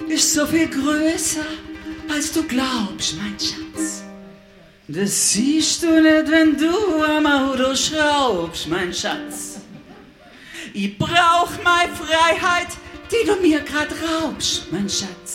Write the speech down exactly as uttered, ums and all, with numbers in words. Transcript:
ist so viel größer, als du glaubst, mein Schatz. Das siehst du nicht, wenn du am Auto schraubst, mein Schatz. Ich brauch meine Freiheit, die du mir grad raubst, mein Schatz.